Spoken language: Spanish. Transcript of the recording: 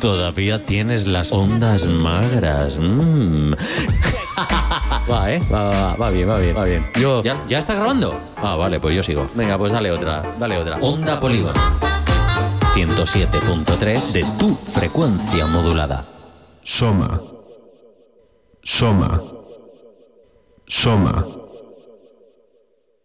Todavía tienes las ondas magras. Va bien. Yo, ¿ya está grabando? Ah, vale, pues yo sigo. Venga, pues dale otra. Onda Polígono 107.3 de tu frecuencia modulada. Soma.